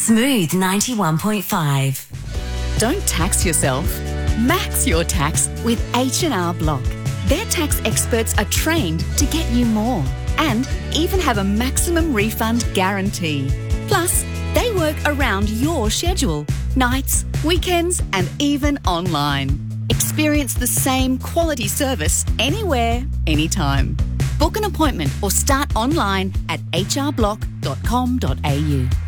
Smooth 91.5. Don't tax yourself. Max your tax with H&R Block. Their tax experts are trained to get you more and even have a maximum refund guarantee. Plus, they work around your schedule, nights, weekends, and even online. Experience the same quality service anywhere, anytime. Book an appointment or start online at hrblock.com.au.